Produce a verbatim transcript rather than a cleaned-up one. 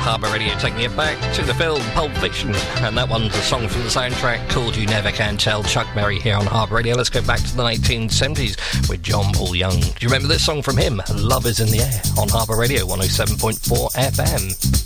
Harbour Radio taking it back to the film Pulp Fiction, and that one's a song from the soundtrack called You Never Can Tell. Chuck Berry here on Harbour Radio. Let's go back to the nineteen seventies with John Paul Young. Do you remember this song from him? Love Is in the Air on Harbour Radio one oh seven point four F M.